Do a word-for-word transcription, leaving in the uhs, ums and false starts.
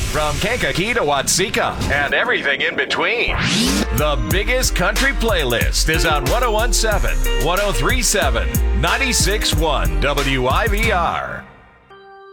From Kankakee to Watseka and everything in between. The biggest country playlist is on one oh one point seven, one oh three point seven, ninety-six point one W I V R.